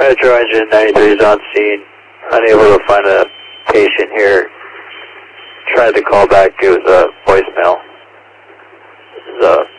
Metro Engine 93 is on scene. Unable to find a patient here. Tried to call back. It was a voicemail. It was